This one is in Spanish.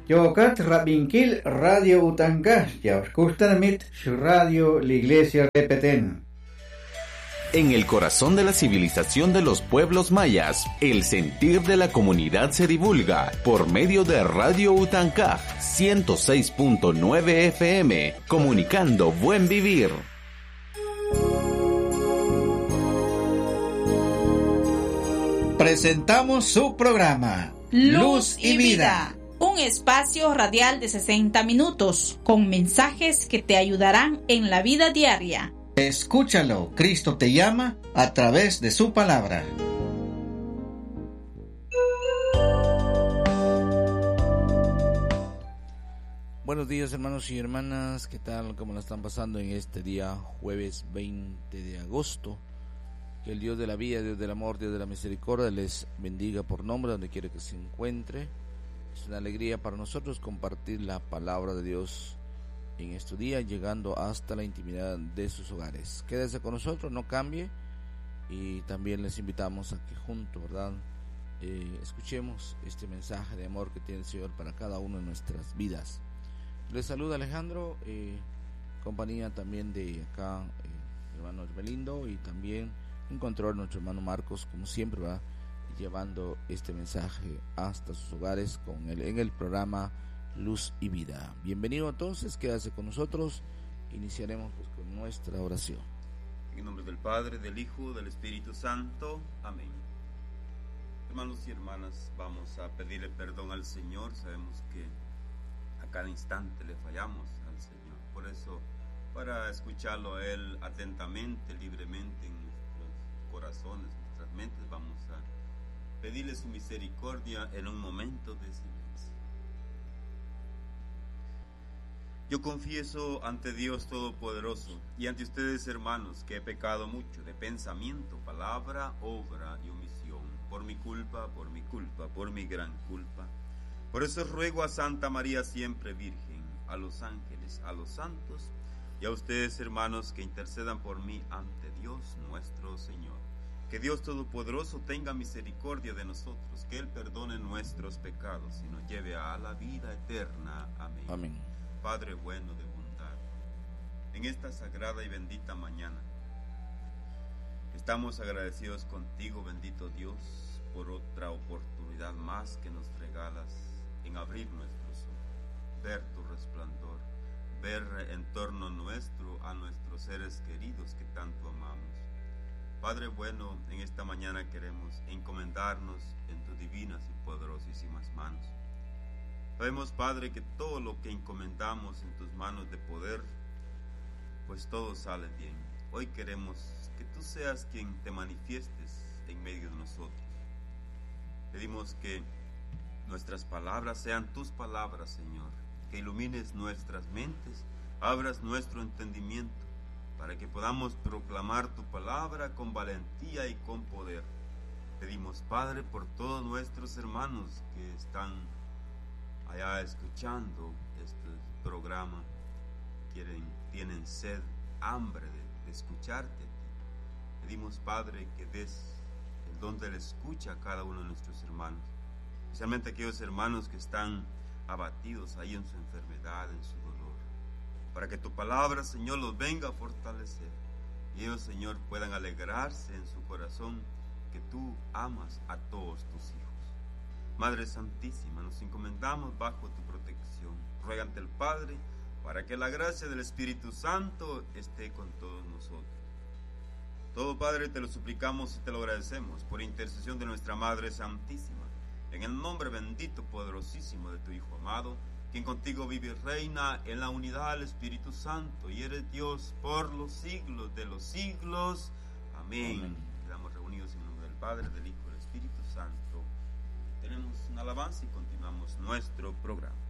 Yokat Rabinkil Radio Utankaj, Yauskustanamit, Radio La Iglesia Repeten. En el corazón de la civilización de los pueblos mayas, el sentir de la comunidad se divulga por medio de Radio Utankaj 106.9 FM, comunicando buen vivir. Presentamos su programa Luz y Vida, un espacio radial de 60 minutos con mensajes que te ayudarán en la vida diaria. Escúchalo, Cristo te llama a través de su palabra. Buenos días, hermanos y hermanas, ¿qué tal? ¿Cómo la están pasando en este día jueves 20 de agosto? Que el Dios de la vida, Dios del amor, Dios de la misericordia les bendiga por nombre donde quiera que se encuentre. Es una alegría para nosotros compartir la palabra de Dios en este día, llegando hasta la intimidad de sus hogares. Quédese con nosotros, no cambie, y también les invitamos a que juntos, ¿verdad?, escuchemos este mensaje de amor que tiene el Señor para cada uno de nuestras vidas. Les saluda Alejandro, compañía también de acá, hermano Hermelindo, y también en control nuestro hermano Marcos, como siempre, va llevando este mensaje hasta sus hogares con en el programa Luz y Vida. Bienvenido entonces, quédase con nosotros. Iniciaremos pues con nuestra oración. En el nombre del Padre, del Hijo, del Espíritu Santo. Amén. Hermanos y hermanas, vamos a pedirle perdón al Señor. Sabemos que a cada instante le fallamos al Señor. Por eso, para escucharlo a Él atentamente, libremente en nuestros corazones, nuestras mentes, vamos a pedirle su misericordia en un momento de silencio. Yo confieso ante Dios Todopoderoso y ante ustedes, hermanos, que he pecado mucho de pensamiento, palabra, obra y omisión, por mi culpa, por mi gran culpa. Por eso ruego a Santa María siempre Virgen, a los ángeles, a los santos y a ustedes, hermanos, que intercedan por mí ante Dios nuestro Señor. Que Dios Todopoderoso tenga misericordia de nosotros, que Él perdone nuestros pecados y nos lleve a la vida eterna. Amén. Amén. Padre bueno de bondad, en esta sagrada y bendita mañana, estamos agradecidos contigo, bendito Dios, por otra oportunidad más que nos regalas en abrir nuestros ojos, ver tu resplandor, ver en torno nuestro a nuestros seres queridos que tanto amamos. Padre bueno, en esta mañana queremos encomendarnos en tus divinas y poderosísimas manos. Sabemos, Padre, que todo lo que encomendamos en tus manos de poder, pues todo sale bien. Hoy queremos que tú seas quien te manifiestes en medio de nosotros. Pedimos que nuestras palabras sean tus palabras, Señor, que ilumines nuestras mentes, abras nuestro entendimiento, para que podamos proclamar tu palabra con valentía y con poder. Pedimos, Padre, por todos nuestros hermanos que están allá escuchando este programa, tienen sed, hambre de escucharte a ti. Pedimos, Padre, que des el don de la escucha a cada uno de nuestros hermanos, especialmente aquellos hermanos que están abatidos ahí en su enfermedad, en su dolor, para que tu palabra, Señor, los venga a fortalecer y ellos, Señor, puedan alegrarse en su corazón que tú amas a todos tus hijos. Madre Santísima, nos encomendamos bajo tu protección. Ruega ante el Padre para que la gracia del Espíritu Santo esté con todos nosotros. Todo, Padre, te lo suplicamos y te lo agradecemos por intercesión de nuestra Madre Santísima, en el nombre bendito, poderosísimo de tu Hijo amado, quien contigo vive y reina en la unidad del Espíritu Santo y eres Dios por los siglos de los siglos. Amén. Amén. Quedamos reunidos en el nombre del Padre, del Hijo y del Espíritu Santo. Tenemos una alabanza y continuamos nuestro programa.